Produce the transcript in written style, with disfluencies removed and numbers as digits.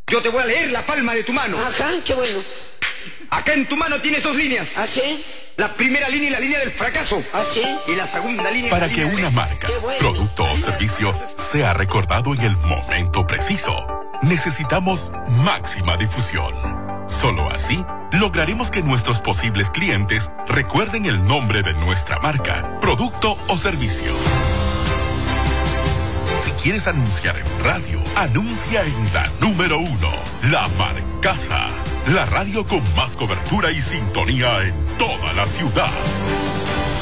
Yo te voy a leer la palma de tu mano. Ajá, qué bueno. Acá en tu mano tienes dos líneas. ¿Ah, sí? La primera línea es la línea del fracaso. ¿Ah, sí? Y la segunda línea Para es la que línea una del marca, Qué bueno. producto o servicio sea recordado en el momento preciso, necesitamos máxima difusión. Solo así lograremos que nuestros posibles clientes recuerden el nombre de nuestra marca, producto o servicio. Si quieres anunciar en radio, anuncia en la número 1, La Marcaza, la radio con más cobertura y sintonía en toda la ciudad.